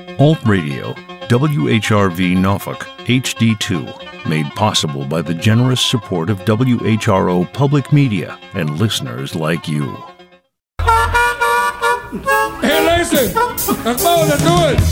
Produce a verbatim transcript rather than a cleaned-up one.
Alt Radio, W H R V Norfolk, H D two, made possible by the generous support of W H R O Public Media and listeners like you. Hey, listen, let's go, let's do it.